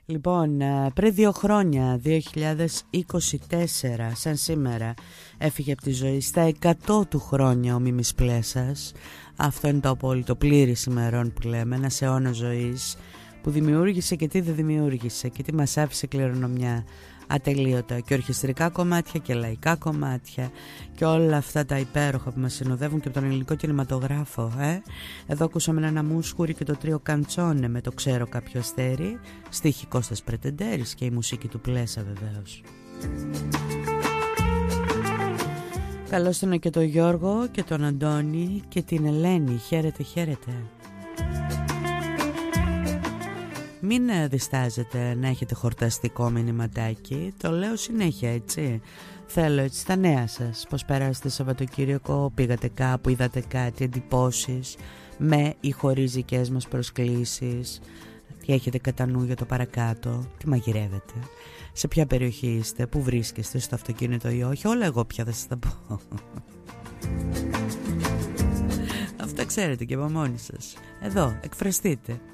Λοιπόν, πριν 2 χρόνια, 2024, σαν σήμερα, έφυγε από τη ζωή στα 100 του χρόνια ο Μίμης Πλέσας. Αυτό είναι το απόλυτο πλήρης ημερών που λέμε, ένας αιώνας ζωής που δημιούργησε και τι δεν δημιούργησε και τι μας άφησε κληρονομιά ατελείωτα, και ορχιστρικά κομμάτια και λαϊκά κομμάτια και όλα αυτά τα υπέροχα που μας συνοδεύουν και από τον ελληνικό κινηματογράφο. Εδώ ακούσαμε ένα μουσχουρί και το τρίο Καντσόνε με το ξέρω κάποιο αστέρι, στίχη Κώστας Πρετεντέρης και η μουσική του Πλέσα βεβαίως. Καλώς τον και τον Γιώργο και τον Αντώνη και την Ελένη. Χαίρετε, χαίρετε. Μην διστάζετε να έχετε χορταστικό μηνυματάκι. Το λέω συνέχεια, έτσι. Θέλω έτσι τα νέα σας. Πώς περάσετε Σαββατοκύριακο, πήγατε κάπου, είδατε κάτι, εντυπώσεις, με ή χωρίς δικές μας προσκλήσεις. Τι έχετε κατά νου για το παρακάτω, τι μαγειρεύετε, σε ποια περιοχή είστε, πού βρίσκεστε, στο αυτοκίνητο ή όχι. Όλα εγώ πια θα σας τα πω. Αυτά ξέρετε και από μόνοι σας. Εδώ, εκφραστείτε.